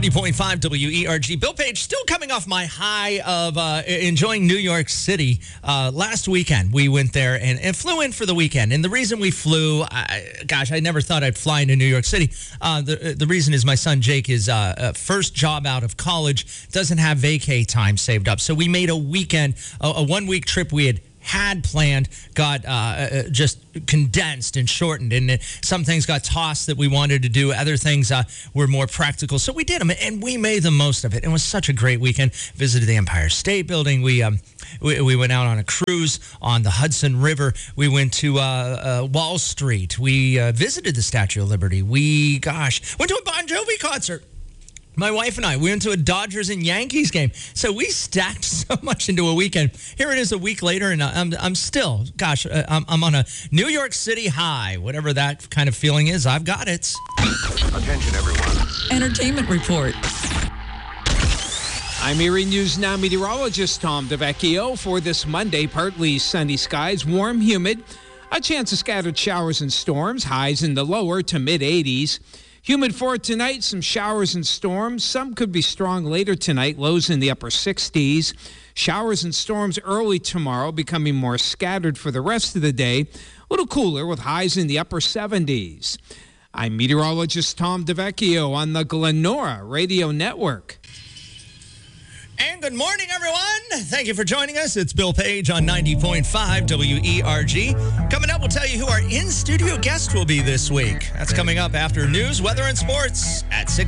90.5 WERG. Bill Page still coming off my high of enjoying New York City. Last weekend, we went there and flew in for the weekend. And the reason we flew, I never thought I'd fly into New York City. The reason is my son Jake, his first job out of college, doesn't have vacay time saved up. So we made a weekend, a 1 week trip we had planned, got just condensed and shortened, and some things got tossed that we wanted to do. Other things were more practical, so we did them, and we made the most of it. It was such a great weekend. Visited the Empire State Building. We went out on a cruise on the Hudson River. We went to Wall Street. We visited the Statue of Liberty. We went to a Bon Jovi concert. My wife and I, we went to a Dodgers and Yankees game. So we stacked so much into a weekend. Here it is a week later, and I'm still, I'm on a New York City high. Whatever that kind of feeling is, I've got it. Attention, everyone. Entertainment report. I'm Erie News Now meteorologist Tom DeVecchio. For this Monday, partly sunny skies, warm, humid. A chance of scattered showers and storms, highs in the lower to mid-80s. Humid for tonight, some showers and storms. Some could be strong later tonight, lows in the upper 60s. Showers and storms early tomorrow, becoming more scattered for the rest of the day. A little cooler with highs in the upper 70s. I'm meteorologist Tom DeVecchio on the Glenora Radio Network. And good morning, everyone. Thank you for joining us. It's Bill Page on 90.5 WERG. Coming up, we'll tell you who our in-studio guest will be this week. That's coming up after news, weather, and sports at 6.